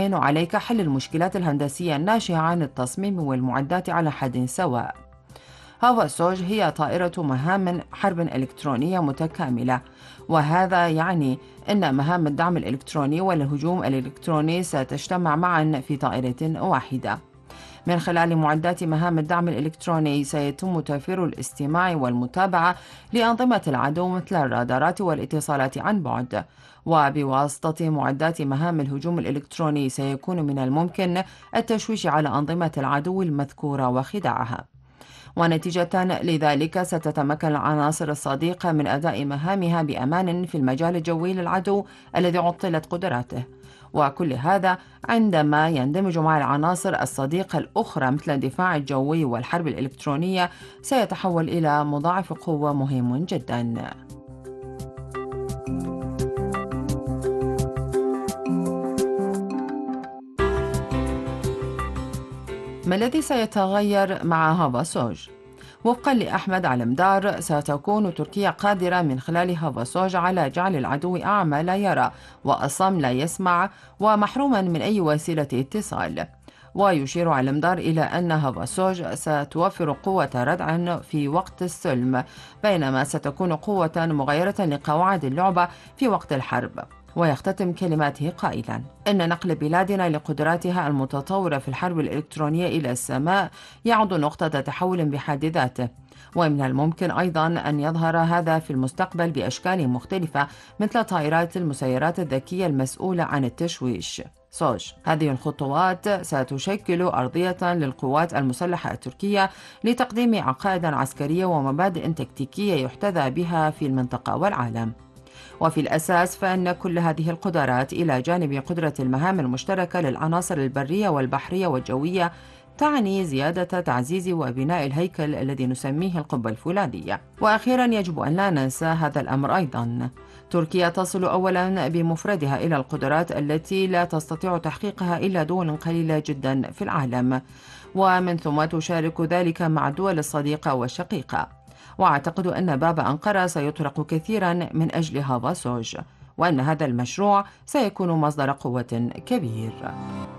يمكن عليك حل المشكلات الهندسية الناشئة عن التصميم والمعدات على حد سواء. هافاسوج هي طائرة مهام حرب إلكترونية متكاملة، وهذا يعني أن مهام الدعم الإلكتروني والهجوم الإلكتروني ستجتمع معا في طائرة واحدة. من خلال معدات مهام الدعم الإلكتروني سيتم توفير الاستماع والمتابعة لأنظمة العدو مثل الرادارات والاتصالات عن بعد، وبواسطة معدات مهام الهجوم الإلكتروني سيكون من الممكن التشويش على أنظمة العدو المذكورة وخداعها. ونتيجة لذلك ستتمكن العناصر الصديقة من أداء مهامها بأمان في المجال الجوي للعدو الذي عطلت قدراته، وكل هذا عندما يندمج مع العناصر الصديقة الأخرى مثل الدفاع الجوي والحرب الإلكترونية سيتحول إلى مضاعف قوة مهم جدا. ما الذي سيتغير مع هافاسوج؟ وفقا لأحمد علمدار ستكون تركيا قادرة من خلال هافاسوج على جعل العدو أعمى لا يرى وأصم لا يسمع ومحروما من أي وسيلة اتصال. ويشير علمدار إلى أن هافاسوج ستوفر قوة ردع في وقت السلم، بينما ستكون قوة مغايرة لقواعد اللعبة في وقت الحرب. ويختتم كلماته قائلا إن نقل بلادنا لقدراتها المتطورة في الحرب الإلكترونية إلى السماء يعد نقطة تحول بحد ذاته، ومن الممكن أيضا أن يظهر هذا في المستقبل بأشكال مختلفة مثل طائرات المسيرات الذكية المسؤولة عن التشويش سوج. هذه الخطوات ستشكل أرضية للقوات المسلحة التركية لتقديم عقائد عسكرية ومبادئ تكتيكية يحتذى بها في المنطقة والعالم. وفي الأساس فإن كل هذه القدرات إلى جانب قدرة المهام المشتركة للعناصر البرية والبحرية والجوية تعني زيادة تعزيز وبناء الهيكل الذي نسميه القبة الفولاذية. وأخيرا يجب أن لا ننسى هذا الأمر أيضا: تركيا تصل أولا بمفردها إلى القدرات التي لا تستطيع تحقيقها إلا دول قليلة جدا في العالم، ومن ثم تشارك ذلك مع الدول الصديقة والشقيقة. وأعتقد أن باب أنقرة سيطرق كثيرا من أجل هافاسوج، وأن هذا المشروع سيكون مصدر قوة كبير.